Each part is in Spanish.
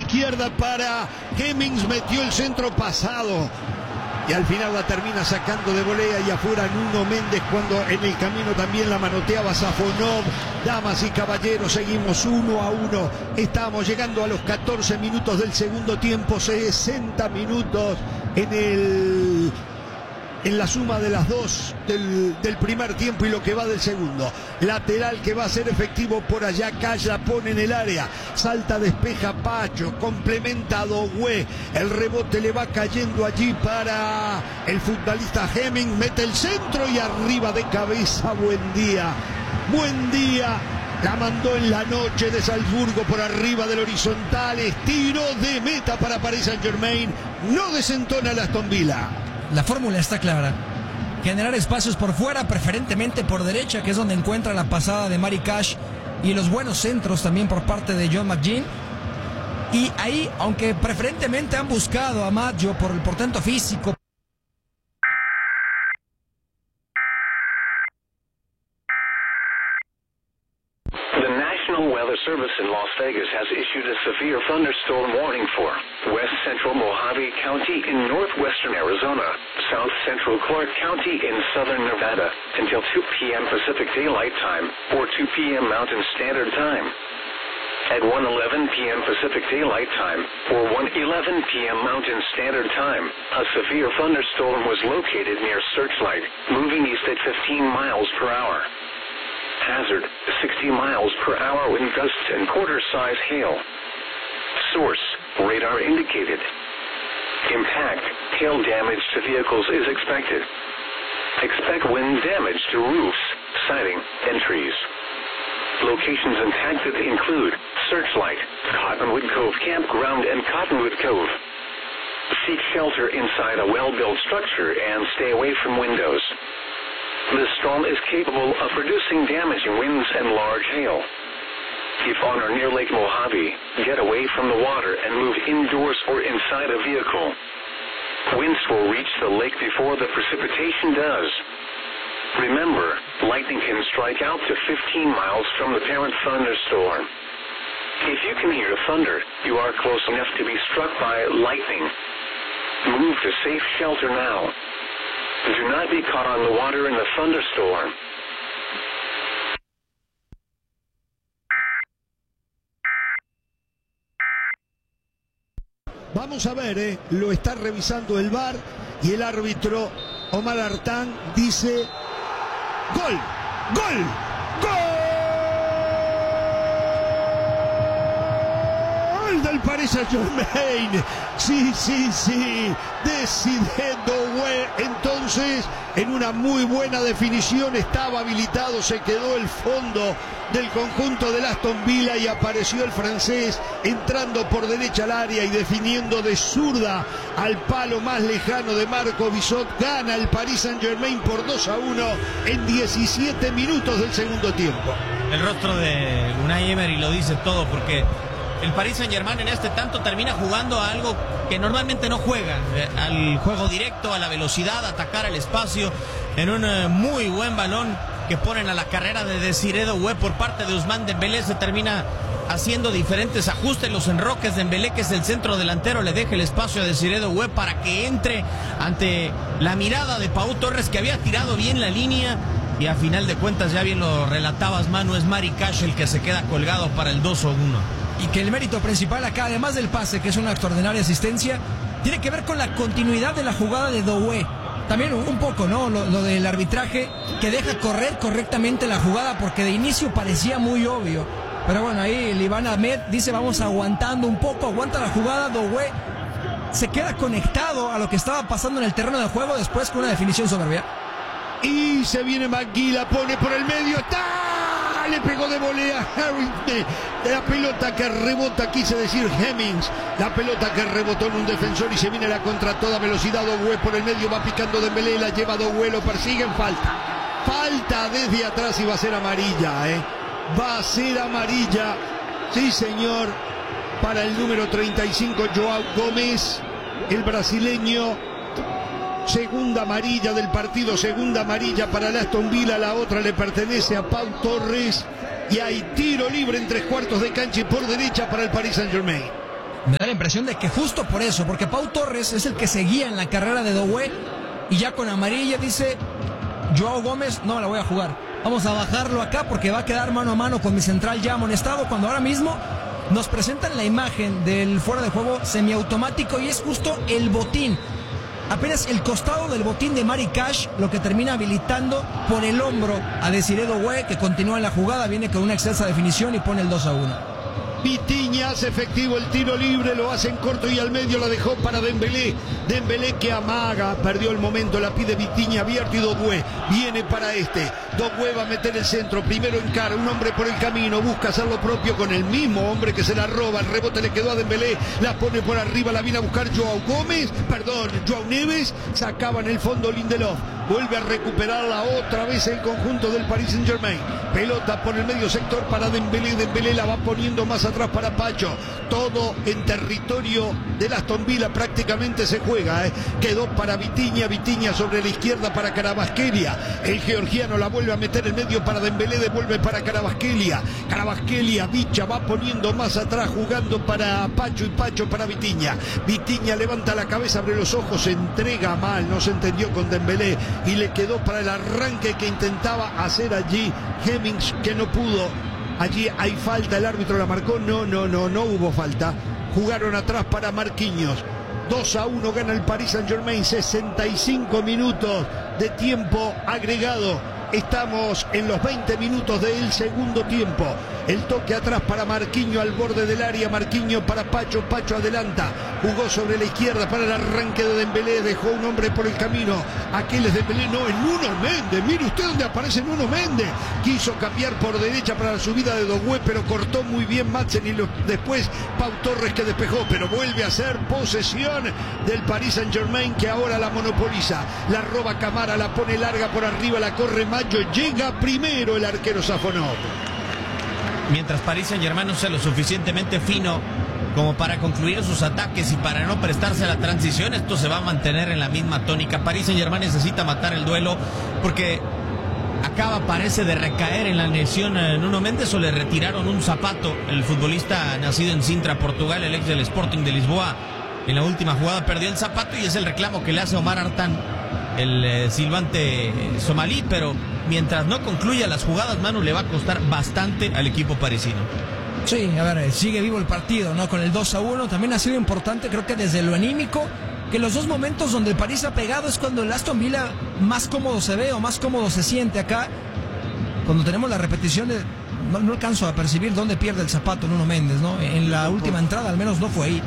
izquierda para Hemmings, metió el centro pasado. Y al final la termina sacando de volea y afuera Nuno Méndez, cuando en el camino también la manoteaba Safonov. Damas y caballeros, seguimos 1-1. Estamos llegando a los 14 minutos del segundo tiempo, 60 minutos en la suma de las dos del primer tiempo y lo que va del segundo. Lateral que va a ser efectivo por allá. Calla, pone en el área, salta, despeja Pacho, complementa a Doué. El rebote le va cayendo allí para el futbolista Hemmings, mete el centro y arriba de cabeza. Buen día. La mandó en la noche de Salzburgo por arriba del horizontal. Tiro de meta para Paris Saint-Germain. No desentona el Aston Villa. La fórmula está clara. Generar espacios por fuera, preferentemente por derecha, que es donde encuentra la pasada de Mari Cash, y los buenos centros también por parte de John McGinn. Y ahí, aunque preferentemente han buscado a Maggio por el portento físico. Weather Service in Las Vegas has issued a severe thunderstorm warning for west central Mojave County in northwestern Arizona, south central Clark County in southern Nevada until 2 p.m. Pacific Daylight Time or 2 p.m. Mountain Standard Time. At 1:11 p.m. Pacific Daylight Time or 1:11 p.m. Mountain Standard Time, a severe thunderstorm was located near Searchlight, moving east at 15 miles per hour. Hazard, 60 miles per hour wind gusts and quarter-size hail. Source, radar indicated. Impact, hail damage to vehicles is expected. Expect wind damage to roofs, siding, and trees. Locations impacted include Searchlight, Cottonwood Cove Campground, and Cottonwood Cove. Seek shelter inside a well-built structure and stay away from windows. The storm is capable of producing damaging winds and large hail. If on or near Lake Mojave, get away from the water and move indoors or inside a vehicle. Winds will reach the lake before the precipitation does. Remember, lightning can strike out to 15 miles from the parent thunderstorm. If you can hear thunder, you are close enough to be struck by lightning. Move to safe shelter now. Do not be caught on the water in the thunderstorm. Vamos a ver, lo está revisando el VAR y el árbitro Omar Artán dice: ¡Gol! ¡Gol! ¡Gol del Paris Saint-Germain! Sí. Decide Doué. Entonces, en una muy buena definición, estaba habilitado, se quedó el fondo del conjunto del Aston Villa y apareció el francés entrando por derecha al área y definiendo de zurda al palo más lejano de Marco Bissot. Gana el Paris Saint-Germain por 2-1 en 17 minutos del segundo tiempo. El rostro de Unai Emery lo dice todo, porque el Paris Saint-Germain en este tanto termina jugando a algo que normalmente no juega, al juego directo, a la velocidad, a atacar el espacio, en un muy buen balón que ponen a la carrera de Desiré Doué por parte de Ousmane Dembélé. Se termina haciendo diferentes ajustes, los enroques. Dembélé, que es el centro delantero, le deja el espacio a Desiré Doué para que entre ante la mirada de Pau Torres, que había tirado bien la línea. Y a final de cuentas, ya bien lo relatabas, Manu, es Mari Cash el que se queda colgado para el 2-1. Y que el mérito principal acá, además del pase, que es una extraordinaria asistencia, tiene que ver con la continuidad de la jugada de Doué. También un poco, ¿no? Lo del arbitraje, que deja correr correctamente la jugada, porque de inicio parecía muy obvio. Pero bueno, ahí el Iván Ahmed dice: vamos aguantando un poco, aguanta la jugada. Doué se queda conectado a lo que estaba pasando en el terreno de juego, después con una definición soberbia. Y se viene McGee, la pone por el medio, ¡está! Le pegó de volea Harrington. La pelota que rebota, quise decir Hemmings. La pelota que rebotó en un defensor y se viene la contra a toda velocidad. Doué por el medio, va picando Dembélé, la lleva Doué, lo persiguen, falta desde atrás y va a ser amarilla, va a ser amarilla, sí señor, para el número 35, Joao Gómez, el brasileño. Segunda amarilla del partido, segunda amarilla para el Aston Villa, la otra le pertenece a Pau Torres y hay tiro libre en 3/4 de cancha y por derecha para el Paris Saint-Germain. Me da la impresión de que justo por eso, porque Pau Torres es el que seguía en la carrera de Doué y ya con amarilla dice: Joao Gómez no la voy a jugar, vamos a bajarlo acá porque va a quedar mano a mano con mi central ya amonestado, cuando ahora mismo nos presentan la imagen del fuera de juego semiautomático y es justo el botín, apenas el costado del botín de Mari Cash, lo que termina habilitando por el hombro a Desiré Doué, que continúa en la jugada, viene con una excelsa definición y pone el 2-1. Vitinha hace efectivo el tiro libre, lo hace en corto y al medio, la dejó para Dembélé. Dembélé que amaga, perdió el momento, la pide Vitinha abierto y Doué viene para este. Doué va a meter el centro, primero encara, un hombre por el camino, busca hacer lo propio con el mismo hombre que se la roba, el rebote le quedó a Dembélé, la pone por arriba, la viene a buscar Joao Neves, sacaba en el fondo Lindelof. Vuelve a recuperarla otra vez el conjunto del Paris Saint-Germain. Pelota por el medio sector para Dembélé. Dembélé la va poniendo más atrás para Pacho. Todo en territorio del Aston Villa prácticamente se juega. Quedó para Vitinha. Vitinha sobre la izquierda para Kvaratskhelia. El georgiano la vuelve a meter en medio para Dembélé. Devuelve para Kvaratskhelia. Kvaratskhelia, Bicha va poniendo más atrás, jugando para Pacho y Pacho para Vitinha. Vitinha levanta la cabeza, abre los ojos, se entrega mal. No se entendió con Dembélé. Y le quedó para el arranque que intentaba hacer allí Hemmings, que no pudo. Allí hay falta, el árbitro la marcó. No hubo falta. Jugaron atrás para Marquinhos. 2-1 gana el Paris Saint-Germain. 65 minutos de tiempo agregado. Estamos en los 20 minutos del segundo tiempo. El toque atrás para Marquinhos al borde del área. Marquinhos para Pacho. Pacho adelanta. Jugó sobre la izquierda para el arranque de Dembélé. Dejó un hombre por el camino. Aquel es Dembélé. No, es Nuno Méndez. Mire usted dónde aparece Nuno Méndez. Quiso cambiar por derecha para la subida de Doué, pero cortó muy bien Madsen y después Pau Torres que despejó. Pero vuelve a ser posesión del Paris Saint-Germain, que ahora la monopoliza. La roba Camara, la pone larga por arriba, la corre Mayo. Llega primero el arquero Safonov. Mientras Paris Saint-Germain no sea lo suficientemente fino como para concluir sus ataques y para no prestarse a la transición, esto se va a mantener en la misma tónica. Paris Saint-Germain necesita matar el duelo porque parece de recaer en la lesión Nuno Méndez, o le retiraron un zapato. El futbolista nacido en Sintra, Portugal, el ex del Sporting de Lisboa, en la última jugada perdió el zapato y es el reclamo que le hace Omar Artan, el silbante somalí, pero mientras no concluya las jugadas, Manu, le va a costar bastante al equipo parisino. Sí, a ver, sigue vivo el partido, ¿no? Con el 2-1 también ha sido importante, creo que desde lo anímico, que los dos momentos donde el París ha pegado es cuando el Aston Villa más cómodo se ve o más cómodo se siente. Acá, cuando tenemos la repetición, no alcanzo a percibir dónde pierde el zapato Nuno Méndez, ¿no? En la última entrada al menos no fue ahí.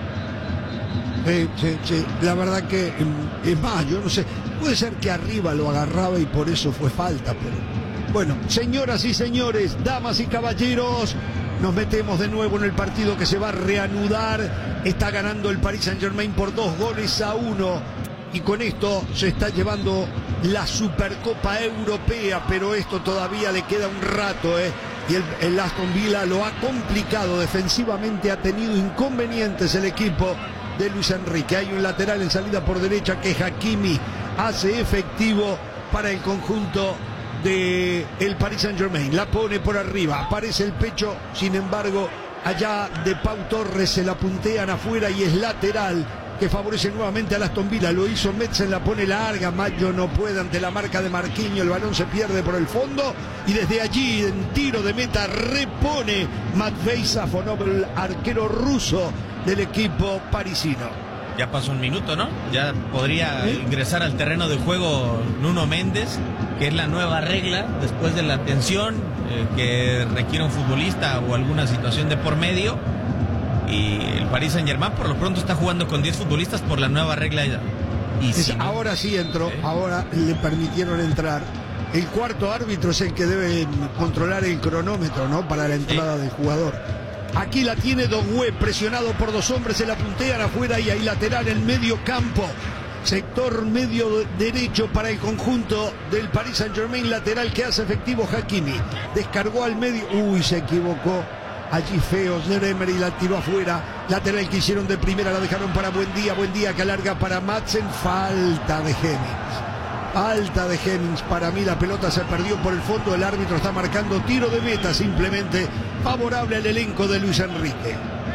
Sí, la verdad que es más, yo no sé, puede ser que arriba lo agarraba y por eso fue falta, pero bueno, señoras y señores, damas y caballeros, nos metemos de nuevo en el partido que se va a reanudar. Está ganando el Paris Saint-Germain por 2-1 y con esto se está llevando la Supercopa Europea, pero esto todavía le queda un rato, y el Aston Villa lo ha complicado defensivamente, ha tenido inconvenientes el equipo de Luis Enrique. Hay un lateral en salida por derecha que Hakimi hace efectivo para el conjunto de el Paris Saint-Germain. La pone por arriba, aparece el pecho, sin embargo allá de Pau Torres se la puntean afuera y es lateral que favorece nuevamente a Aston Villa. Lo hizo Metzen, la pone larga, Mayo no puede ante la marca de Marquinhos, el balón se pierde por el fondo y desde allí en tiro de meta repone Matvei Safonov, el arquero ruso del equipo parisino. Ya pasó un minuto, ¿no? Ya podría ingresar al terreno de juego Nuno Méndez, que es la nueva regla después de la tensión que requiere un futbolista o alguna situación de por medio. Y el Paris Saint-Germain por lo pronto está jugando con 10 futbolistas por la nueva regla. Y sí, ahora sí entró, ahora le permitieron entrar. El cuarto árbitro es el que debe controlar el cronómetro, ¿no? Para la entrada del jugador. Aquí la tiene Doué, presionado por dos hombres, se la puntean afuera y hay lateral en medio campo. Sector medio derecho para el conjunto del Paris Saint-Germain, lateral que hace efectivo Hakimi. Descargó al medio, se equivocó. Allí feo, Emery la tiró afuera. Lateral que hicieron de primera, la dejaron para Buendía que alarga para Madsen. Falta de Hemmings. Para mí la pelota se perdió por el fondo. El árbitro está marcando tiro de meta simplemente favorable al elenco de Luis Enrique.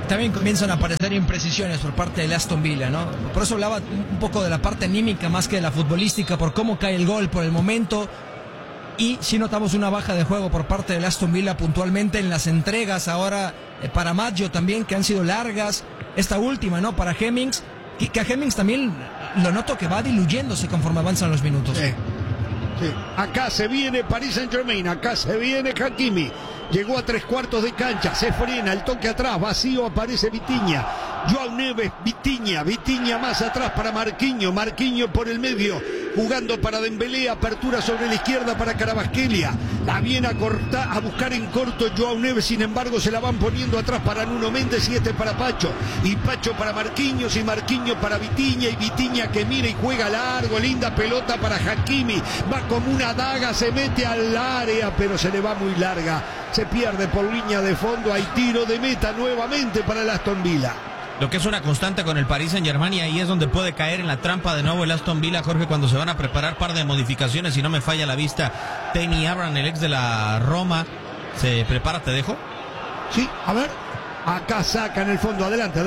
también comienzan a aparecer imprecisiones por parte del Aston Villa, ¿no? Por eso hablaba un poco de la parte anímica más que de la futbolística, por cómo cae el gol, por el momento. Y sí notamos una baja de juego por parte del Aston Villa puntualmente en las entregas ahora para Maggio también, que han sido largas. Esta última, ¿no? Para Hemmings, que a Hemmings también lo noto que va diluyéndose conforme avanzan los minutos. Sí. Sí. Acá se viene Paris Saint-Germain, acá se viene Hakimi. Llegó a 3/4 de cancha, se frena, el toque atrás, vacío, aparece Vitinha. Joao Neves, Vitinha más atrás para Marquinhos por el medio, jugando para Dembélé, apertura sobre la izquierda para Kvaratskhelia. La viene a buscar en corto Joao Neves, sin embargo se la van poniendo atrás para Nuno Méndez y para Pacho. Y Pacho para Marquinhos y Marquinhos para Vitinha, y Vitinha que mira y juega largo, linda pelota para Hakimi. Va como una daga, se mete al área, pero se le va muy larga. Se pierde por línea de fondo, hay tiro de meta nuevamente para el Aston Villa. Lo que es una constante con el Paris Saint-Germain, y ahí es donde puede caer en la trampa de nuevo el Aston Villa, Jorge, cuando se van a preparar par de modificaciones, si no me falla la vista. Tammy Abraham, el ex de la Roma, se prepara, ¿te dejo? Sí, a ver, acá saca en el fondo, adelante.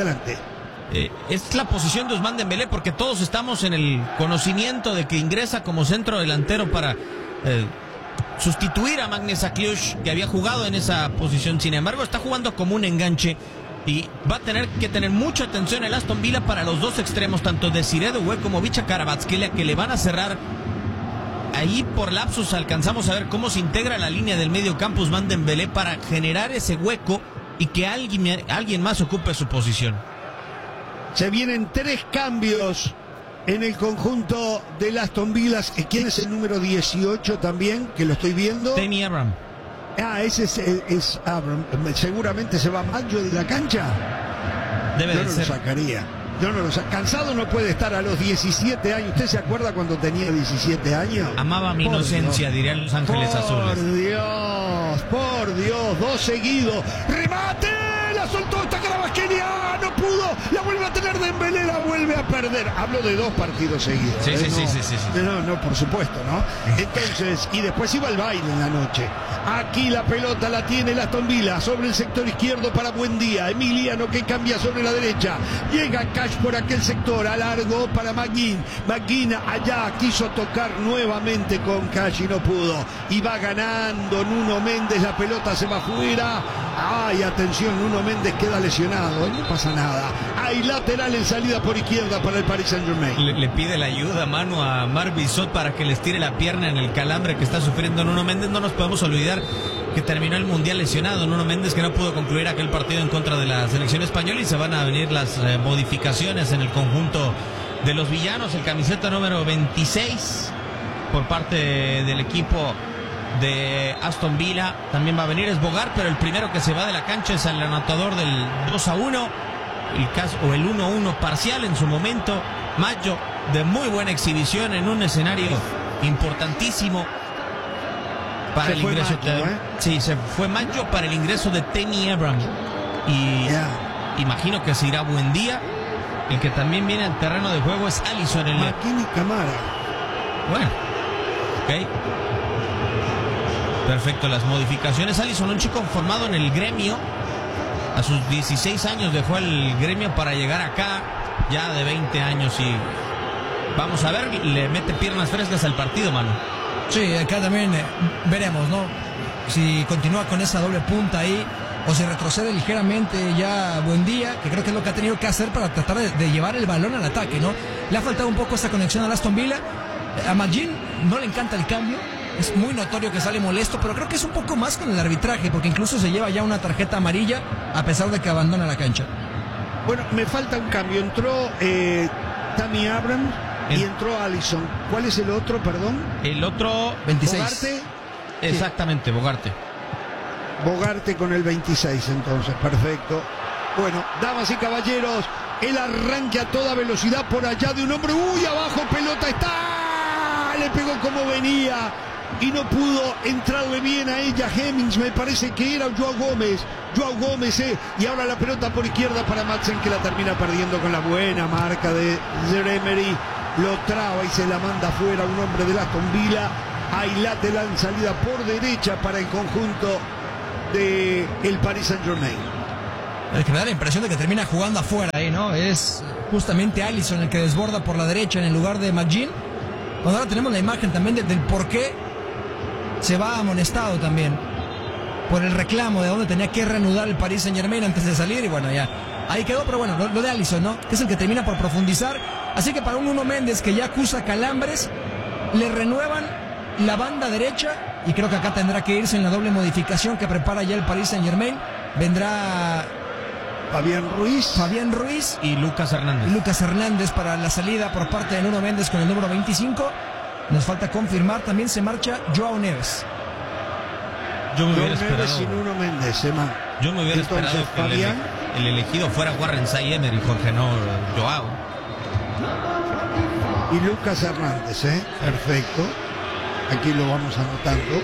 Es la posición de Ousmane Dembélé, porque todos estamos en el conocimiento de que ingresa como centro delantero para sustituir a Magnus Akliush, que había jugado en esa posición. Sin embargo, está jugando como un enganche y va a tener que tener mucha atención el Aston Villa para los dos extremos, tanto Desiré Doué como Vicha Kvaratskhelia, que le van a cerrar. Ahí por lapsos alcanzamos a ver cómo se integra la línea del medio campo Ousmane Dembélé para generar ese hueco y que alguien más ocupe su posición. Se vienen 3 cambios en el conjunto del Aston Villa. ¿Quién es el número 18 también? Que lo estoy viendo. Tammy Abraham. Ese es Abraham. Seguramente se va Maggio de la cancha. Debe de ser. Yo no lo sacaría. Cansado no puede estar a los 17 años. ¿Usted se acuerda cuando tenía 17 años? Amaba mi inocencia, dirían Los Ángeles Azules. Por Dios, 2 seguidos. ¡Remate! La soltó esta Kvaratskhelia, no pudo, la vuelve a tener Dembélé, la vuelve a perder. Hablo de 2 partidos seguidos. Sí. No, por supuesto, ¿no? Entonces, y después iba al baile en la noche. Aquí la pelota la tiene el Aston Villa sobre el sector izquierdo para Buendía. Emiliano que cambia sobre la derecha. Llega Cash por aquel sector, a largo para McGinn. McGinn allá quiso tocar nuevamente con Cash y no pudo. Y va ganando Nuno Méndez, la pelota se va afuera. Ay, atención, Nuno Méndez queda lesionado, no pasa nada. Hay lateral en salida por izquierda para el Paris Saint-Germain. Le pide la ayuda, mano, a Marc Bisot para que les tire la pierna en el calambre que está sufriendo Nuno Méndez. No nos podemos olvidar que terminó el Mundial lesionado Nuno Méndez, que no pudo concluir aquel partido en contra de la selección española, y se van a venir las modificaciones en el conjunto de los villanos. El camiseta número 26 por parte del equipo de Aston Villa también va a venir, es Bogart, pero el primero que se va de la cancha es el anotador del 2-1, el 1-1 parcial en su momento. Maggio, de muy buena exhibición en un escenario importantísimo para el ingreso. Sí, se fue Maggio para el ingreso de Tammy Abraham, y imagino que se irá Buendía. El que también viene al terreno de juego es Alisson, el Marquinhos Camara. Bueno, ok. Perfecto, las modificaciones. Alisson, un chico formado en el Gremio, a sus 16 años dejó el Gremio para llegar acá, ya de 20 años, y vamos a ver, le mete piernas frescas al partido, mano. Sí, acá también veremos, ¿no? Si continúa con esa doble punta ahí, o si retrocede ligeramente ya Buendía, que creo que es lo que ha tenido que hacer para tratar de llevar el balón al ataque, ¿no? Le ha faltado un poco esa conexión al Aston Villa. A McGinn no le encanta el cambio, es muy notorio que sale molesto, pero creo que es un poco más con el arbitraje, porque incluso se lleva ya una tarjeta amarilla a pesar de que abandona la cancha. Bueno, me falta un cambio. Entró Tammy Abraham y entró Alisson. ¿Cuál es el otro, perdón? El otro... 26. ¿Bogarte? Exactamente, Bogarte. Bogarte con el 26, entonces, perfecto. Bueno, damas y caballeros, el arranque a toda velocidad por allá de un hombre. ¡Uy, abajo, pelota está! Le pegó como venía y no pudo entrarle bien a ella. Hemmings, me parece que era Joao Gómez. Y ahora la pelota por izquierda para Madsen, que la termina perdiendo con la buena marca de Emery. Lo traba y se la manda afuera un hombre del Aston Villa. Hay lateral en salida por derecha para el conjunto del Paris Saint-Germain. El que me da la impresión de que termina jugando afuera ahí, ¿no? Es justamente Alisson el que desborda por la derecha en el lugar de McGinn. Cuando ahora tenemos la imagen también del por qué se va amonestado también. Por el reclamo de dónde tenía que reanudar el Paris Saint-Germain antes de salir. Y bueno, ya ahí quedó, pero bueno, lo de Alisson, ¿no? Que es el que termina por profundizar. Así que para un Nuno Méndez que ya acusa calambres, le renuevan la banda derecha. Y creo que acá tendrá que irse en la doble modificación que prepara ya el Paris Saint-Germain. Vendrá Fabián Ruiz y Lucas Hernández para la salida por parte de Nuno Méndez con el número 25. Nos falta confirmar, también se marcha Joao Neves. Yo me hubiera esperado. Neves y Nuno Méndez, Yo me hubiera Entonces, esperado que Fabián, el elegido fuera Warren Zaïre-Emery, Jorge, no Joao. y Lucas Hernández, perfecto. Aquí lo vamos anotando.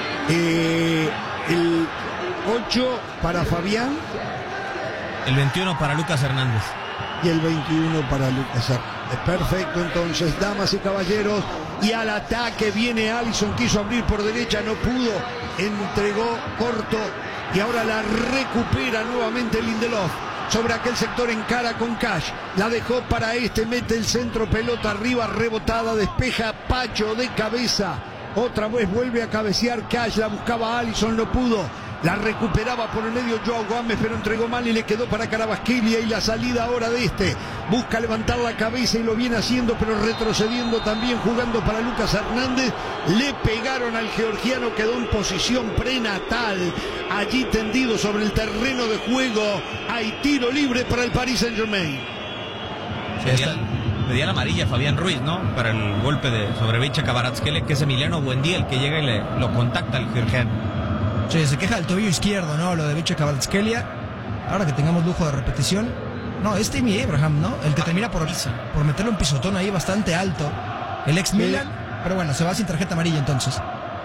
El 8 para Fabián. El 21 para Lucas Hernández. Y el 21 para Lucas Hernández. Perfecto, entonces, damas y caballeros. Y al ataque viene Alisson, quiso abrir por derecha, no pudo. Entregó corto. Y ahora la recupera nuevamente Lindelof. Sobre aquel sector encara con Cash. La dejó para mete el centro, pelota arriba, rebotada, despeja Pacho de cabeza. Otra vez vuelve a cabecear Cash, la buscaba Alisson, no pudo. La recuperaba por el medio Joao Gómez, pero entregó mal y le quedó para Kvaratskhelia. Y la salida ahora de busca levantar la cabeza y lo viene haciendo, pero retrocediendo también, jugando para Lucas Hernández. Le pegaron al georgiano, quedó en posición prenatal, allí tendido sobre el terreno de juego. Hay tiro libre para el Paris Saint-Germain. Pedía la amarilla Fabián Ruiz, ¿no? Para el golpe sobre Vicha Kvaratskhelia, que es Emiliano Buendía el que llega y lo contacta al georgiano. Sí, se queja del tobillo izquierdo, ¿no? Lo de Vicha Kvaratskhelia. Ahora que tengamos lujo de repetición. No, es Tammy Abraham, ¿no? El que termina por meterle un pisotón ahí bastante alto. El ex Milan. Pero bueno, se va sin tarjeta amarilla entonces.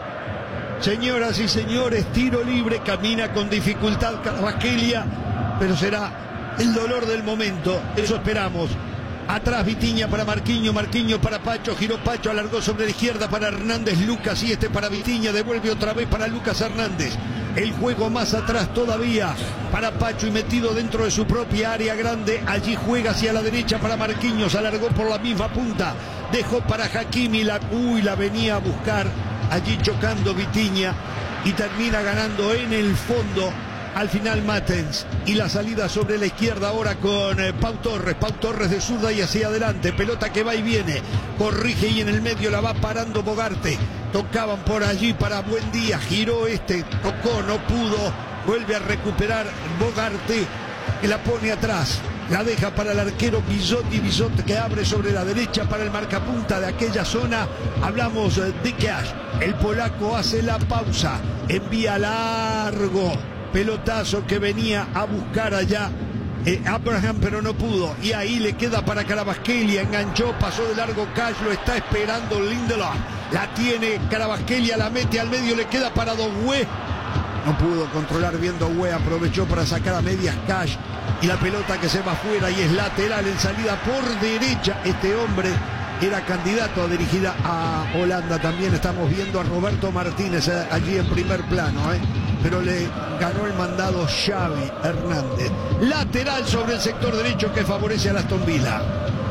Señoras y señores, tiro libre, camina con dificultad Kvaratskhelia, pero será el dolor del momento, eso esperamos. Atrás Vitinha para Marquinhos, Marquinhos para Pacho, giró Pacho, alargó sobre la izquierda para Hernández, Lucas y para Vitinha, devuelve otra vez para Lucas Hernández. El juego más atrás todavía para Pacho y metido dentro de su propia área grande. Allí juega hacia la derecha para Marquinhos, alargó por la misma punta, dejó para Hakimi, la venía a buscar, allí chocando Vitinha y termina ganando en el fondo. Al final Mattens y la salida sobre la izquierda ahora con Pau Torres de zurda y hacia adelante, pelota que va y viene, corrige y en el medio la va parando Bogarte, tocaban por allí para Buendía, giró tocó, no pudo, vuelve a recuperar Bogarte, que la pone atrás, la deja para el arquero Bizot que abre sobre la derecha para el marcapunta de aquella zona. Hablamos de Cash, el polaco hace la pausa, envía largo, pelotazo que venía a buscar allá Abraham, pero no pudo. Y ahí le queda para Kvaratskhelia. Enganchó, pasó de largo Cash, lo está esperando Lindelof. La tiene Kvaratskhelia, la mete al medio, le queda para Doué. No pudo controlar bien Doué, aprovechó para sacar a medias Cash. Y la pelota que se va afuera y es lateral en salida por derecha. Este hombre era candidato a dirigir a Holanda. También estamos viendo a Roberto Martínez allí en primer plano, pero le ganó el mandado Xavi Hernández. Lateral sobre el sector derecho que favorece a Aston Villa.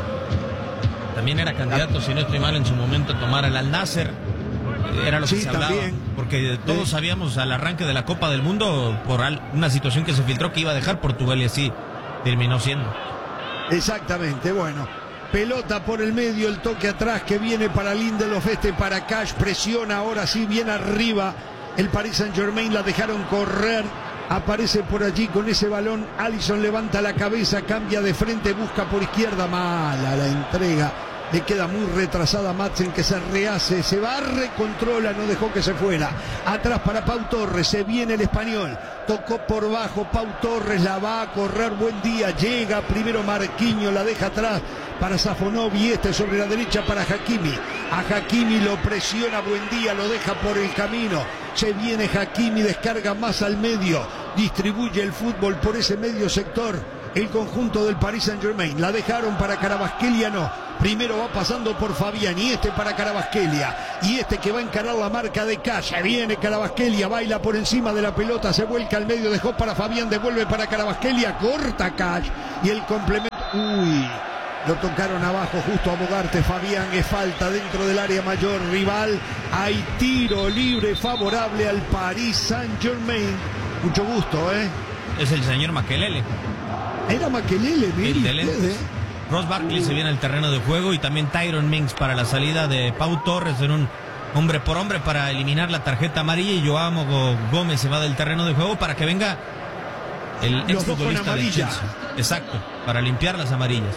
También era candidato, si no estoy mal, en su momento a tomar el Al-Nassr. Era lo que se hablaba, también. Porque todos sabíamos al arranque de la Copa del Mundo, por una situación que se filtró, que iba a dejar Portugal, y así terminó siendo. Exactamente, bueno. Pelota por el medio, el toque atrás que viene para Lindelof, para Cash, presiona ahora sí bien arriba. El Paris Saint-Germain, la dejaron correr, aparece por allí con ese balón, Alisson levanta la cabeza, cambia de frente, busca por izquierda, mala la entrega, le queda muy retrasada Madsen, que se rehace, se barre, controla, no dejó que se fuera. Atrás para Pau Torres, se viene el español, tocó por bajo Pau Torres, la va a correr Buendía, llega primero Marquinhos, la deja atrás para Safonov y sobre la derecha para Hakimi. A Hakimi lo presiona Buendía, lo deja por el camino. Se viene Hakimi, descarga más al medio, distribuye el fútbol por ese medio sector. El conjunto del Paris Saint-Germain, la dejaron para Kvaratskhelia, no. Primero va pasando por Fabián y este para Kvaratskhelia. Y este que va a encarar la marca de Cash. Viene Kvaratskhelia, baila por encima de la pelota, se vuelca al medio, dejó para Fabián, devuelve para Kvaratskhelia, corta Cash. Y el complemento. Uy, lo tocaron abajo justo a Bogarte. Fabián, es falta dentro del área mayor rival. Hay tiro libre favorable al Paris Saint-Germain. Mucho gusto, ¿eh? Es el señor Makelele. Era Makelele, mire. Ross Barkley se viene al terreno de juego y también Tyrone Mings para la salida de Pau Torres en un hombre por hombre para eliminar la tarjeta amarilla, y Joao Gómez se va del terreno de juego para que venga el exfutbolista de Chelsea. Exacto, para limpiar las amarillas.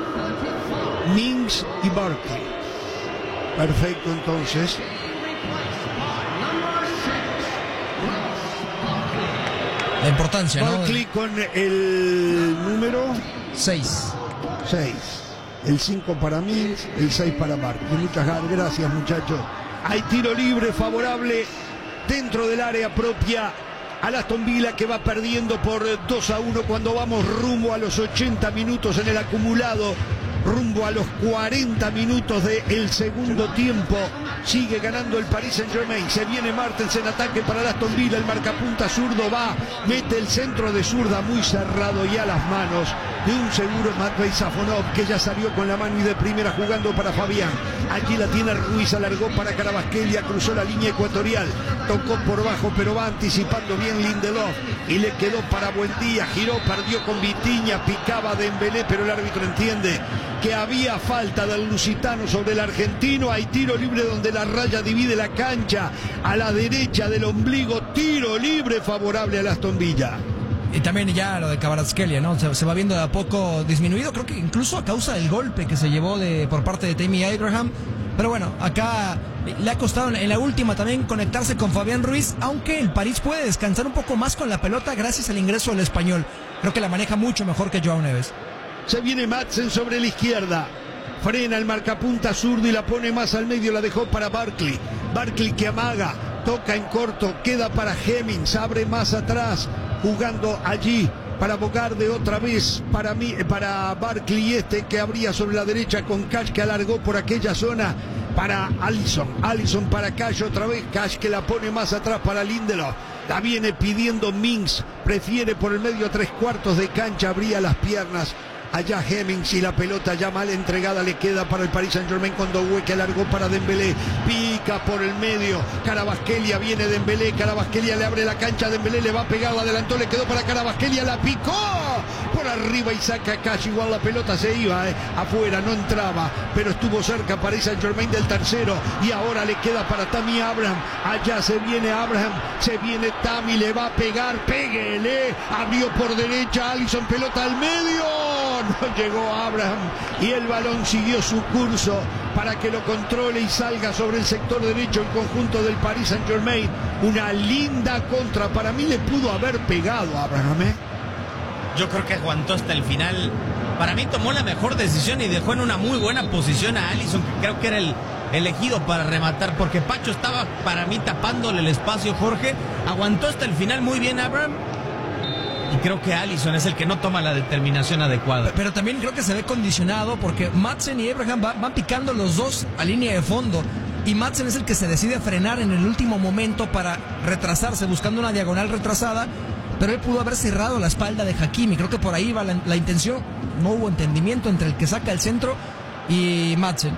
Mings y Barkley. Perfecto, entonces. La importancia, Barkley, ¿no? Con el número 6. El 5 para Mings, el 6 para Barkley. Muchas gracias, muchachos. Hay tiro libre favorable dentro del área propia al Aston Villa, que va perdiendo por 2-1 cuando vamos rumbo a los 80 minutos en el acumulado. Rumbo a los 40 minutos del segundo tiempo. Sigue ganando el Paris Saint-Germain. Se viene Martens en ataque para el Aston Villa. El marcapunta zurdo va, mete el centro de zurda muy cerrado y a las manos de un seguro Matvei Safonov, que ya salió con la mano y de primera jugando para Fabián. Allí la tiene Ruiz, alargó para Kvaratskhelia, cruzó la línea ecuatorial, tocó por bajo pero va anticipando bien Lindelof y le quedó para Buendía. Giró, perdió con Vitinha, picaba Dembélé, pero el árbitro entiende que había falta del lusitano sobre el argentino. Hay tiro libre donde la raya divide la cancha a la derecha del ombligo. Tiro libre favorable al Aston Villa. Y también ya lo de Kvaratskhelia, ¿no? Se va viendo de a poco disminuido, creo que incluso a causa del golpe que se llevó por parte de Tammy Abraham. Pero bueno, acá le ha costado en la última también conectarse con Fabián Ruiz, aunque el París puede descansar un poco más con la pelota gracias al ingreso del español. Creo que la maneja mucho mejor que Joao Neves. Se viene Madsen sobre la izquierda. Frena el marcapunta zurdo y la pone más al medio. La dejó para Barkley. Barkley que amaga. Toca en corto. Queda para Hemmings. Abre más atrás. Jugando allí para Bogarde otra vez. Para Barkley, este que abría sobre la derecha con Cash, que alargó por aquella zona para Alisson. Alisson para Cash otra vez. Cash que la pone más atrás para Lindelof. La viene pidiendo Mings. Prefiere por el medio 3/4 de cancha. Abría las piernas. Allá Hemmings y la pelota ya mal entregada le queda para el Paris Saint-Germain con Doué, que alargó para Dembélé, pica por el medio, Kvaratskhelia, viene Dembélé, Kvaratskhelia le abre la cancha a Dembélé, le va a pegar, la adelantó, le quedó para Kvaratskhelia, la picó por arriba y saca Cash. Igual la pelota se iba afuera, no entraba, pero estuvo cerca Paris Saint-Germain del tercero y ahora le queda para Tammy Abraham. Allá se viene Abraham, se viene Tammy, le va a pegar, péguele, abrió por derecha Alisson, pelota al medio. No llegó Abraham y el balón siguió su curso para que lo controle y salga sobre el sector derecho el conjunto del Paris Saint-Germain. Una linda contra. Para mí le pudo haber pegado a Abraham, ¿eh? Yo creo que aguantó hasta el final. Para mí tomó la mejor decisión y dejó en una muy buena posición a Alisson, que creo que era el elegido para rematar, porque Pacho estaba para mí tapándole el espacio. Jorge aguantó hasta el final muy bien Abraham. Y creo que Alisson es el que no toma la determinación adecuada. Pero también creo que se ve condicionado porque Madsen y Abraham van picando los dos a línea de fondo. Y Madsen es el que se decide frenar en el último momento para retrasarse, buscando una diagonal retrasada. Pero él pudo haber cerrado la espalda de Hakimi. Creo que por ahí va la intención. No hubo entendimiento entre el que saca el centro y Madsen.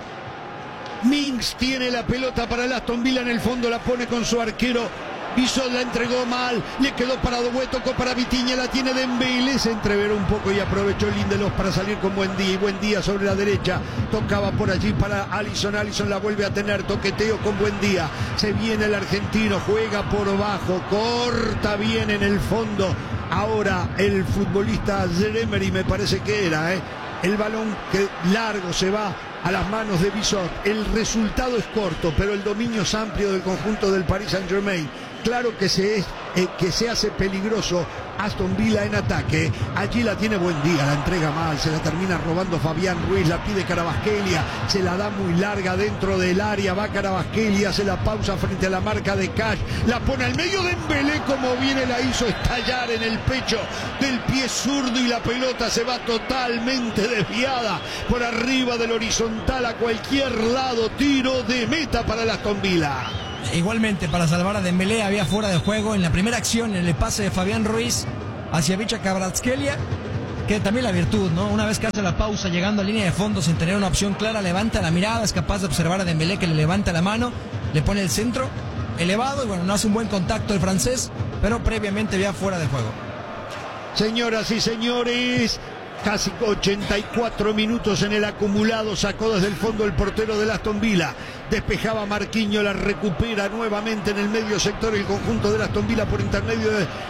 Mings tiene la pelota para el Aston Villa en el fondo, la pone con su arquero. Bisot la entregó mal, le quedó para Doué, tocó para Vitinha, la tiene Dembélé, se entreveró un poco y aprovechó Lindelof para salir con Buendía, y Buendía sobre la derecha, tocaba por allí para Alisson, Alisson la vuelve a tener, toqueteo con Buendía, se viene el argentino, juega por bajo, corta bien en el fondo, ahora el futbolista Zeremery me parece que era, el balón que largo se va a las manos de Bisot. El resultado es corto, pero el dominio es amplio del conjunto del Paris Saint-Germain. Claro que se es que se hace peligroso Aston Villa en ataque. Allí la tiene Buendía, la entrega mal, se la termina robando Fabián Ruiz, la pide Carabasquelia, se la da muy larga dentro del área, va Carabasquelia, hace la pausa frente a la marca de Cash, la pone al medio de Dembélé, como viene la hizo estallar en el pecho del pie zurdo y la pelota se va totalmente desviada por arriba del horizontal a cualquier lado. Tiro de meta para el Aston Villa. Igualmente, para salvar a Dembélé, había fuera de juego en la primera acción, en el pase de Fabián Ruiz hacia Vicha Kvaratskhelia, que también la virtud, ¿no? Una vez que hace la pausa, llegando a línea de fondo sin tener una opción clara, levanta la mirada, es capaz de observar a Dembélé que le levanta la mano, le pone el centro elevado y bueno, no hace un buen contacto el francés, pero previamente había fuera de juego. Señoras y señores, casi 84 minutos en el acumulado, sacó desde el fondo el portero del Aston Villa, despejaba Marquinhos, la recupera nuevamente en el medio sector el conjunto del Aston Villa por intermedio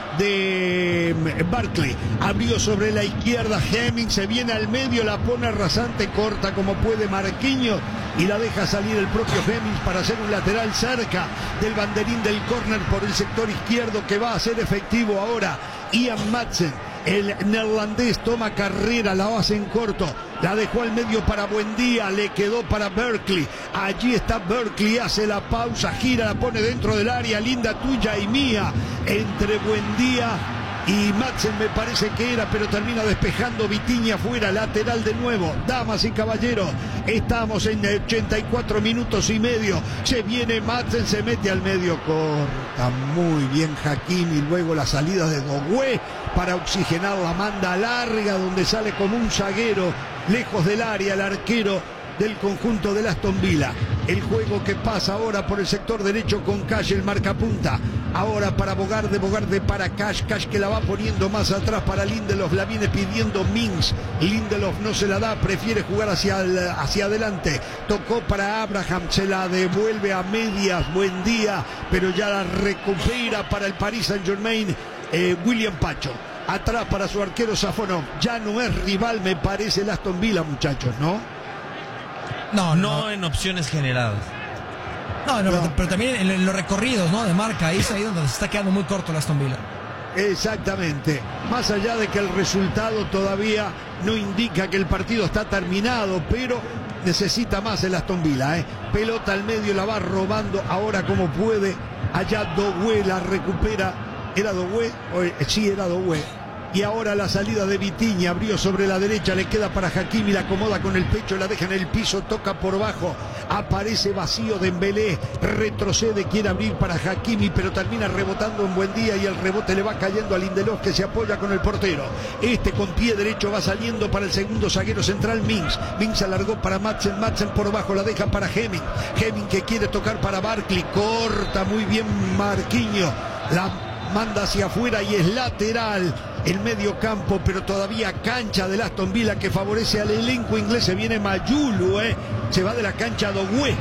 de Barkley, abrió sobre la izquierda Hemming, se viene al medio, la pone rasante, corta como puede Marquinhos y la deja salir el propio Hemming para hacer un lateral cerca del banderín del córner por el sector izquierdo, que va a ser efectivo ahora Ian Madsen. El neerlandés toma carrera, la hace en corto, la dejó al medio para Buendía, le quedó para Barkley, allí está Barkley, hace la pausa, gira, la pone dentro del área, linda tuya y mía, entre Buendía y Madsen me parece que era, pero termina despejando Vitinha fuera, lateral de nuevo. Damas y caballeros, estamos en 84 minutos y medio, se viene Madsen, se mete al medio, corta muy bien Hakimi, luego la salida de Doué para oxigenar, la manda larga donde sale como un zaguero lejos del área el arquero del conjunto del Aston Villa. El juego que pasa ahora por el sector derecho con Cash, el marcapunta. Ahora para Bogarde, Bogarde para Cash, Cash que la va poniendo más atrás para Lindelof, la viene pidiendo Mings. Lindelof no se la da, prefiere jugar hacia adelante. Tocó para Abraham, se la devuelve a medias, Buendía, pero ya la recupera para el Paris Saint-Germain William Pacho. Atrás para su arquero Safonov. Ya no es rival, me parece, el Aston Villa, muchachos, ¿no? No en opciones generadas. No. Pero también en los recorridos, ¿no? De marca, ahí es ahí donde se está quedando muy corto el Aston Villa. Exactamente. Más allá de que el resultado todavía no indica que el partido está terminado, pero necesita más el Aston Villa, Pelota al medio, la va robando ahora como puede. Allá Doué la recupera. ¿Era Doué? Sí, era Doué. Y ahora la salida de Vitinha, abrió sobre la derecha, le queda para Hakimi, la acomoda con el pecho, la deja en el piso, toca por bajo, aparece vacío Dembélé, retrocede, quiere abrir para Hakimi, pero termina rebotando en Buendía y el rebote le va cayendo a Lindelof, que se apoya con el portero. Con pie derecho va saliendo para el segundo zaguero central, Mings. Mings alargó para Madsen, Madsen por bajo, la deja para Hemming. Hemming que quiere tocar para Barkley, corta muy bien Marquinhos, la manda hacia afuera y es lateral el medio campo, pero todavía cancha del Aston Villa que favorece al elenco inglés. Se viene Mayulu, se va de la cancha Doué.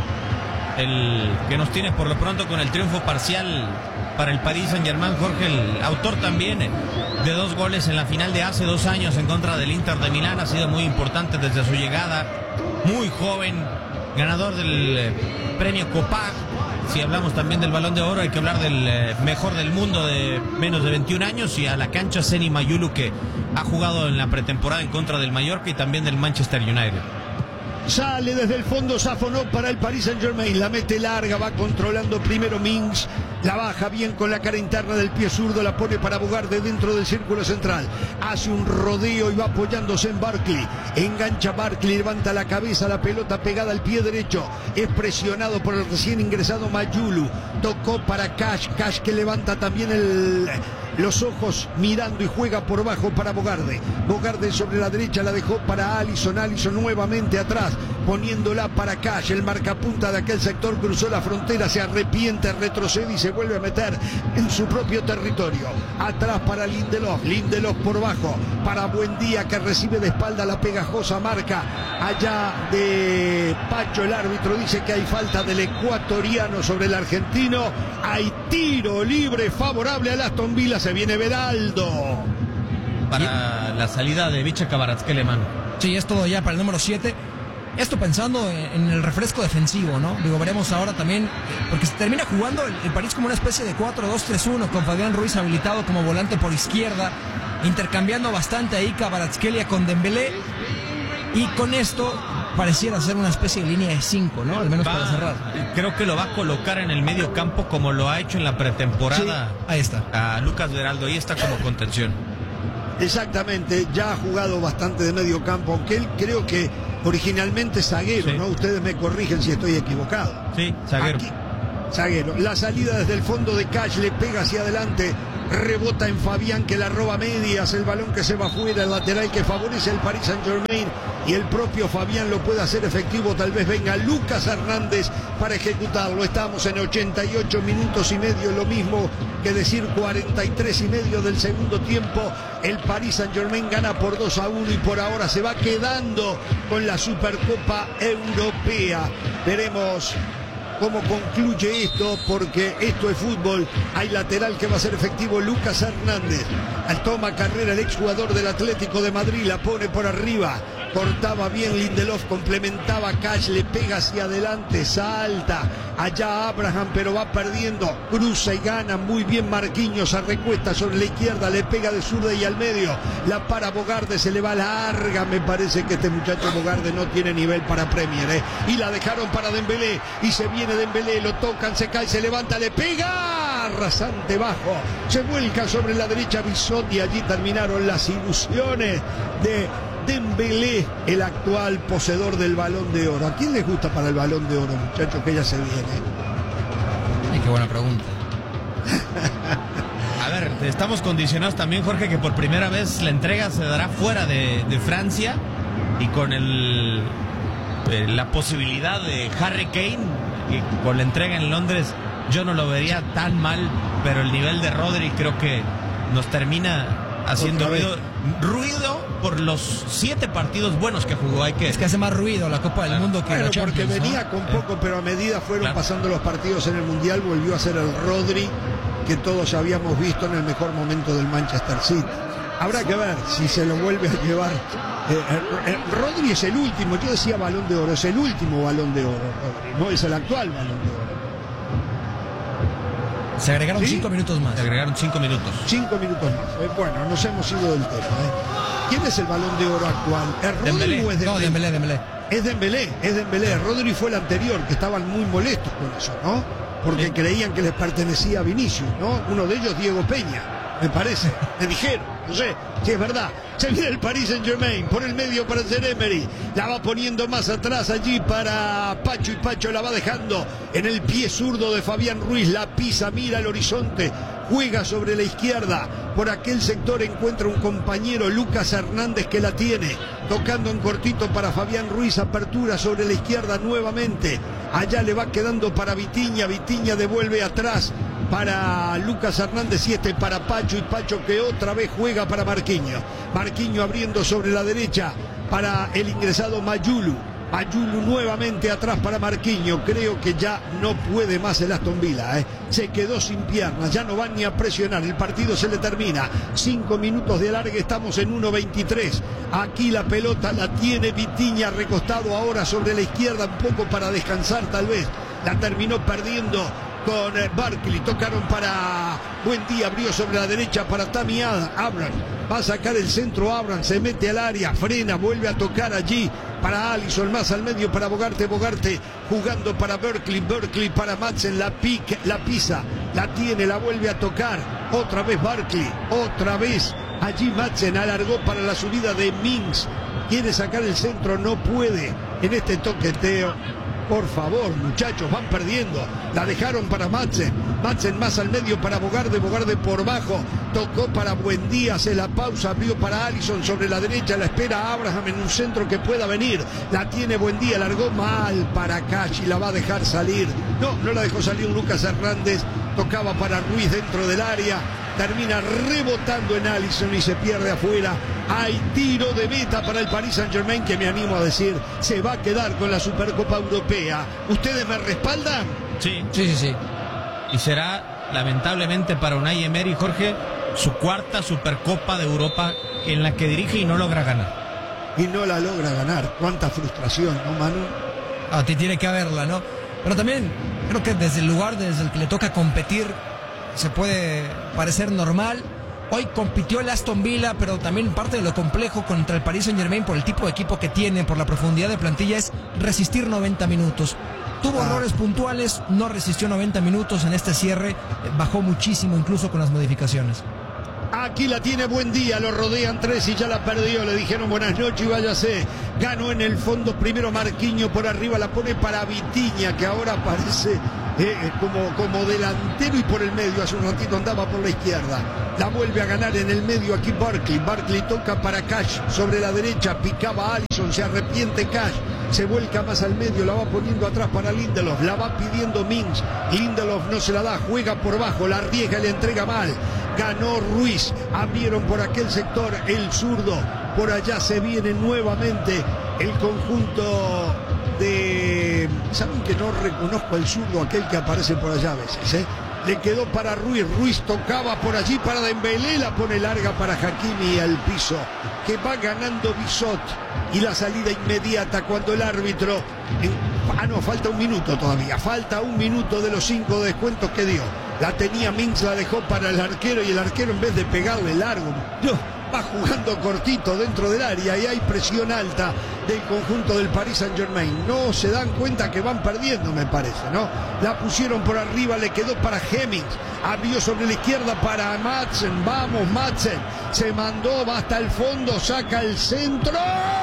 El que nos tiene por lo pronto con el triunfo parcial para el Paris Saint-Germain, Jorge, el autor también de 2 goles en la final de hace 2 años en contra del Inter de Milán, ha sido muy importante desde su llegada, muy joven, ganador del premio Copa. Si hablamos también del Balón de Oro, hay que hablar del mejor del mundo de menos de 21 años. Y a la cancha Seny Mayulu, que ha jugado en la pretemporada en contra del Mallorca y también del Manchester United. Sale desde el fondo Safonov para el Paris Saint-Germain, la mete larga, va controlando primero Mings, la baja bien con la cara interna del pie zurdo, la pone para Bogarde dentro del círculo central, hace un rodeo y va apoyándose en Barkley, engancha Barkley, levanta la cabeza, la pelota pegada al pie derecho, es presionado por el recién ingresado Mayulu, tocó para Cash, Cash que levanta también los ojos mirando y juega por bajo para Bogarde. Bogarde sobre la derecha la dejó para Alisson. Alisson nuevamente atrás, poniéndola para Cash. El marcapunta de aquel sector cruzó la frontera, se arrepiente, retrocede y se vuelve a meter en su propio territorio. Atrás para Lindelof. Lindelof por bajo para Buendía, que recibe de espalda la pegajosa marca allá de Pacho. El árbitro dice que hay falta del ecuatoriano sobre el argentino. Hay tiro libre favorable al Aston Villa. Se viene Beraldo para la salida de Vicha Kvaratskhelia, mano. Sí, es todo ya para el número 7. Esto pensando en el refresco defensivo, ¿no? Digo, veremos ahora también, porque se termina jugando el París como una especie de 4-2-3-1, con Fabián Ruiz habilitado como volante por izquierda, intercambiando bastante ahí Kvaratskhelia con Dembélé, y con esto pareciera ser una especie de línea de 5, ¿no? Al menos para cerrar. Creo que lo va a colocar en el medio campo como lo ha hecho en la pretemporada. Sí, ahí está. A Lucas Beraldo, ahí está como contención. Exactamente, ya ha jugado bastante de medio campo, aunque él creo que originalmente zaguero, Sí. ¿no? Ustedes me corrigen si estoy equivocado. Sí, zaguero. Aquí, zaguero. La salida desde el fondo de Cash, le pega hacia adelante, rebota en Fabián, que la roba medias, el balón que se va fuera, el lateral que favorece al Paris Saint-Germain, y el propio Fabián lo puede hacer efectivo. Tal vez venga Lucas Hernández para ejecutarlo. Estamos en 88 minutos y medio, lo mismo que decir 43 y medio del segundo tiempo. El Paris Saint-Germain gana por 2-1 y por ahora se va quedando con la Supercopa Europea. Veremos cómo concluye esto, porque esto es fútbol. Hay lateral que va a ser efectivo, Lucas Hernández. Al toma carrera el exjugador del Atlético de Madrid, la pone por arriba, cortaba bien Lindelof, complementaba Cash, le pega hacia adelante, salta allá Abraham, pero va perdiendo, cruza y gana muy bien Marquinhos, se recuesta sobre la izquierda, le pega de zurda y al medio, la para Bogarde, se le va larga. Me parece que este muchacho Bogarde no tiene nivel para Premier, y la dejaron para Dembélé, y se viene Dembélé, lo tocan, se cae, se levanta, le pega rasante bajo, se vuelca sobre la derecha Bisotti. Allí terminaron las ilusiones de Dembélé, el actual poseedor del Balón de Oro. ¿A quién les gusta para el Balón de Oro, muchachos, que ya se viene? Ay, qué buena pregunta. A ver, estamos condicionados también, Jorge, que por primera vez la entrega se dará fuera de Francia, y con la posibilidad de Harry Kane, y con la entrega en Londres, yo no lo vería tan mal, pero el nivel de Rodri creo que nos termina haciendo ruido por los 7 partidos buenos que jugó. Es que hace más ruido la Copa del Mundo que Bueno, la Champions, porque venía ¿no? con poco, pero a medida fueron Claro. pasando los partidos en el Mundial, volvió a ser el Rodri que todos habíamos visto en el mejor momento del Manchester City. Habrá que ver si se lo vuelve a llevar. Rodri es el último, yo decía Balón de Oro, es el último Balón de Oro, Rodri, no es el actual Balón de Oro. Se agregaron ¿Sí? 5 minutos más. Le agregaron 5 minutos. 5 minutos más. Bueno, nos hemos ido del tema. ¿Quién es el Balón de Oro actual? ¿Es Rodri Dembélé. o es Dembélé? No, Dembélé. Es Dembélé. Rodri fue el anterior, que estaban muy molestos con eso, ¿no? Porque Sí. creían que les pertenecía a Vinicius, ¿no? Uno de ellos, Diego Peña, me parece. Me dijeron, no sé si es verdad. Se viene el Paris Saint-Germain por el medio para Emery. La va poniendo más atrás allí para Pacho, y Pacho la va dejando en el pie zurdo de Fabián Ruiz. La pisa, mira el horizonte, juega sobre la izquierda. Por aquel sector encuentra un compañero, Lucas Hernández, que la tiene. Tocando en cortito para Fabián Ruiz, apertura sobre la izquierda nuevamente. Allá le va quedando para Vitinha. Vitinha devuelve atrás para Lucas Hernández, y para Pacho, y Pacho que otra vez juega para Marquinhos. Marquinhos abriendo sobre la derecha para el ingresado Mayulu. Mayulu nuevamente atrás para Marquinhos. Creo que ya no puede más el Aston Villa, se quedó sin piernas, ya no van ni a presionar, el partido se le termina. 5 minutos de alargue, estamos en 1:23. Aquí la pelota la tiene Vitinha, recostado ahora sobre la izquierda, un poco para descansar tal vez. La terminó perdiendo con Barkley, tocaron para Buendía, abrió sobre la derecha para Tammy Abraham, va a sacar el centro Abraham, se mete al área, frena, vuelve a tocar allí para Alisson, más al medio para Bogarde jugando para Barkley para Madsen, la pisa, la tiene, la vuelve a tocar, otra vez Barkley, otra vez allí Madsen, alargó para la subida de Mings, quiere sacar el centro, no puede en este toqueteo. Por favor, muchachos, van perdiendo. La dejaron para Madsen más al medio para Bogarde por bajo. Tocó para Buendía, se la pausa, abrió para Alisson sobre la derecha. La espera Abraham en un centro que pueda venir. La tiene Buendía, largó mal para Cash y la va a dejar salir. No la dejó salir Lucas Hernández. Tocaba para Ruiz dentro del área. Termina rebotando en Alisson y se pierde afuera. Hay tiro de meta para el Paris Saint-Germain, que me animo a decir se va a quedar con la Supercopa Europea. ¿Ustedes me respaldan? Sí. Sí. Y será, lamentablemente para Unai Emery, Jorge, su 4ª Supercopa de Europa en la que dirige y no logra ganar. y no la logra ganar. Cuánta frustración, ¿no, Manu? A ti tiene que haberla, ¿no? Pero también creo que desde el lugar desde el que le toca competir se puede parecer normal. Hoy compitió el Aston Villa, pero también parte de lo complejo contra el Paris Saint-Germain por el tipo de equipo que tiene, por la profundidad de plantilla, es resistir 90 minutos. Tuvo errores puntuales, no resistió 90 minutos en este cierre, bajó muchísimo incluso con las modificaciones. Aquí la tiene Buendía, lo rodean tres y ya la perdió. Le dijeron buenas noches y váyase. Ganó en el fondo primero Marquinhos, por arriba la pone para Vitinha, que ahora aparece como delantero y por el medio. Hace un ratito andaba por la izquierda. La vuelve a ganar en el medio aquí Barkley. Barkley toca para Cash sobre la derecha. Picaba Alisson, se arrepiente Cash. Se vuelca más al medio, la va poniendo atrás para Lindelof. La va pidiendo Mings. Lindelof no se la da, juega por bajo, la arriesga y le entrega mal. Ganó Ruiz. Abrieron por aquel sector el zurdo. Por allá se viene nuevamente el conjunto de... ¿Saben que no reconozco al zurdo aquel que aparece por allá a veces, Le quedó para Ruiz. Ruiz tocaba por allí para Dembélé. La pone larga para Hakimi al piso. Que va ganando Bisot. Y la salida inmediata cuando el árbitro... no, falta un minuto todavía. Falta un minuto de los 5 descuentos que dio. La tenía Mings, la dejó para el arquero. Y el arquero, en vez de pegarle largo, no, va jugando cortito dentro del área. Y hay presión alta del conjunto del Paris Saint-Germain. No se dan cuenta que van perdiendo, me parece, ¿no? La pusieron por arriba, le quedó para Hemmings. Abrió sobre la izquierda para Madsen. Vamos, Madsen. Se mandó, va hasta el fondo, saca el centro.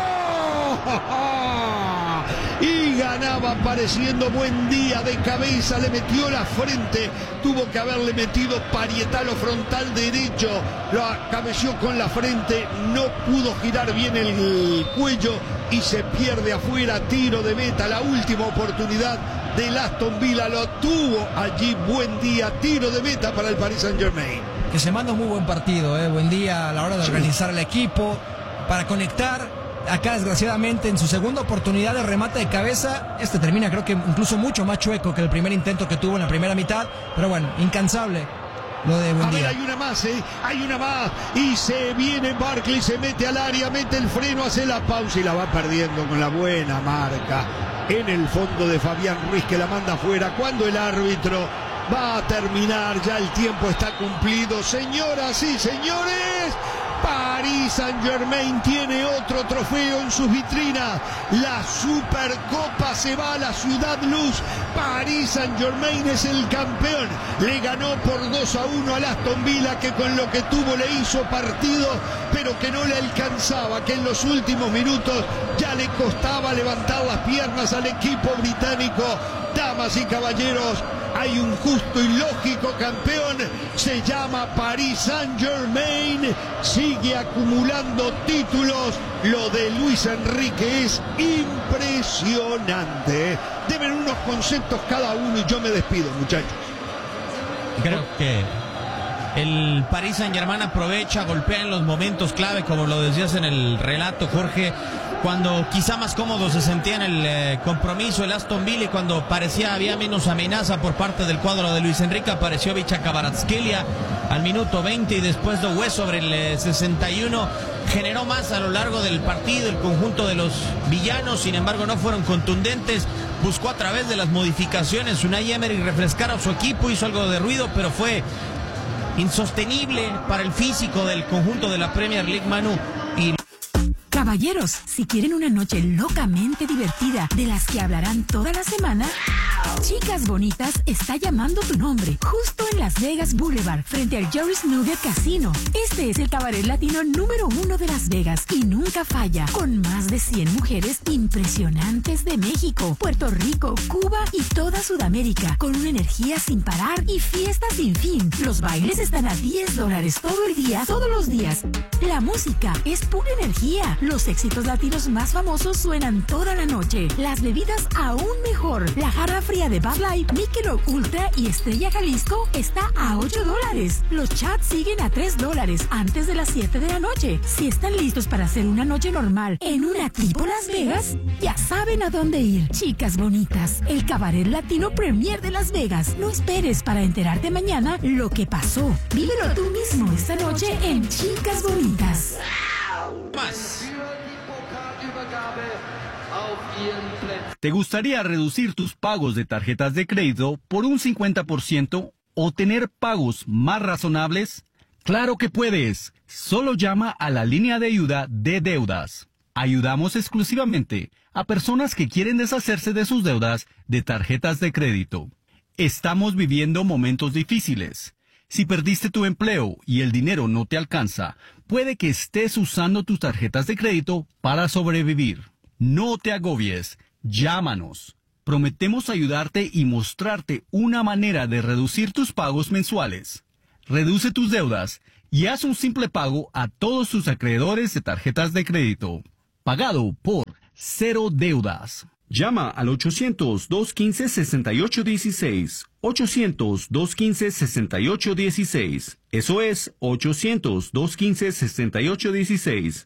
Y ganaba apareciendo Buendía de cabeza, le metió la frente, tuvo que haberle metido parietalo frontal derecho, lo acabeció con la frente, no pudo girar bien el cuello y se pierde afuera. Tiro de meta, la última oportunidad del Aston Villa, lo tuvo allí Buendía, tiro de meta para el Paris Saint-Germain. Que se manda un muy buen partido, Buendía a la hora de organizar el equipo, para conectar. Acá desgraciadamente en su segunda oportunidad de remate de cabeza, termina creo que incluso mucho más chueco que el primer intento que tuvo en la primera mitad, pero bueno, incansable lo de Buendía. A ver, hay una más, hay una más, y se viene Barkley, se mete al área, mete el freno, hace la pausa y la va perdiendo con la buena marca en el fondo de Fabián Ruiz, que la manda afuera cuando el árbitro va a terminar. Ya el tiempo está cumplido, señoras y señores. Paris Saint-Germain tiene otro trofeo en sus vitrinas. La Supercopa se va a la Ciudad Luz. Paris Saint-Germain es el campeón. Le ganó por 2-1 al Aston Villa, que con lo que tuvo le hizo partido, pero que no le alcanzaba, que en los últimos minutos ya le costaba levantar las piernas al equipo británico. Damas y caballeros, hay un justo y lógico campeón, se llama Paris Saint-Germain, sigue acumulando títulos. Lo de Luis Enrique es impresionante. Deben unos conceptos cada uno y yo me despido, muchachos. Creo que el Paris Saint-Germain aprovecha, golpea en los momentos clave, como lo decías en el relato, Jorge, cuando quizá más cómodo se sentía en el compromiso el Aston Villa, y cuando parecía había menos amenaza por parte del cuadro de Luis Enrique, apareció Vicha Kvaratskhelia al minuto 20 y después Doué sobre el 61. Generó más a lo largo del partido el conjunto de los villanos, sin embargo no fueron contundentes. Buscó a través de las modificaciones Unai Emery refrescar a su equipo, hizo algo de ruido, pero fue insostenible para el físico del conjunto de la Premier League, Manu. Y caballeros, si quieren una noche locamente divertida, de las que hablarán toda la semana, Chicas Bonitas está llamando tu nombre, justo en Las Vegas Boulevard, frente al Joris Nugget Casino. Este es el cabaret latino número 1 de Las Vegas y nunca falla, con más de 100 mujeres impresionantes de México, Puerto Rico, Cuba y toda Sudamérica, con una energía sin parar y fiestas sin fin. Los bailes están a $10 todo el día, todos los días. La música es pura energía. Los éxitos latinos más famosos suenan toda la noche. Las bebidas aún mejor. La jarra fría de Bud Light, Michelob Ultra y Estrella Jalisco está a $8. Los chats siguen a $3 antes de las 7 de la noche. Si están listos para hacer una noche normal en una tipo Las Vegas, ya saben a dónde ir. Chicas Bonitas, el cabaret latino premier de Las Vegas. No esperes para enterarte mañana lo que pasó. Vívelo tú mismo esta noche en Chicas Bonitas. más. ¿Te gustaría reducir tus pagos de tarjetas de crédito por un 50% o tener pagos más razonables? ¡Claro que puedes! Solo llama a la línea de ayuda de deudas. Ayudamos exclusivamente a personas que quieren deshacerse de sus deudas de tarjetas de crédito. Estamos viviendo momentos difíciles. Si perdiste tu empleo y el dinero no te alcanza, puede que estés usando tus tarjetas de crédito para sobrevivir. No te agobies. Llámanos. Prometemos ayudarte y mostrarte una manera de reducir tus pagos mensuales. Reduce tus deudas y haz un simple pago a todos tus acreedores de tarjetas de crédito. Pagado por Cero Deudas. Llama al 800-215-6816. 800-215-6816. Eso es 800-215-6816.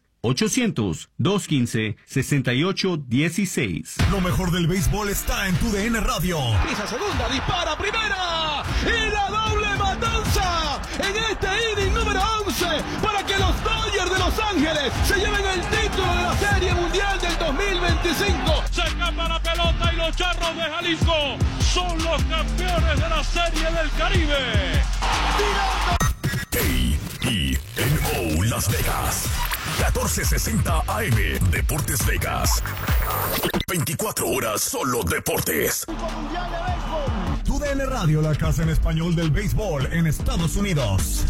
800-215-6816. Lo mejor del béisbol está en TUDN Radio. Pisa segunda, dispara primera y la doble matanza en este inning número 11 para que los Dodgers de Los Ángeles se lleven el título de la Serie Mundial del 2025. Se escapa la pelota y los Charros de Jalisco son los campeones de la Serie del Caribe. KENO Las Vegas. 1460 AM, Deportes Vegas. 24 horas solo deportes. TUDN Radio, la casa en español del béisbol en Estados Unidos.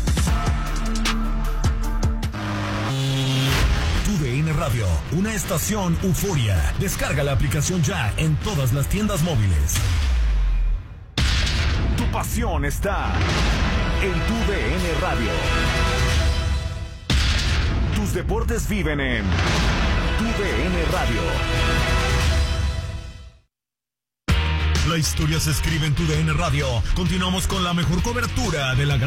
TUDN Radio, una estación euforia. Descarga la aplicación ya en todas las tiendas móviles. Tu pasión está en TUDN Radio. Tus deportes viven en TUDN Radio. La historia se escribe en TUDN Radio. Continuamos con la mejor cobertura de la gran